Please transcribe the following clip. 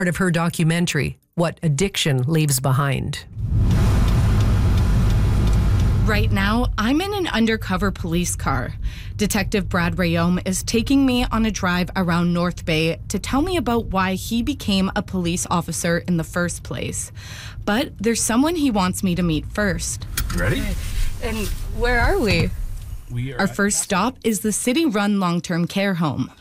Part of her documentary, What Addiction Leaves Behind. Right now, I'm in an undercover police car. Detective Brad Rayome is taking me on a drive around North Bay to tell me about why he became a police officer in the first place. But there's someone he wants me to meet first. Ready? And where are we? We are Our first stop is the city-run long-term care home.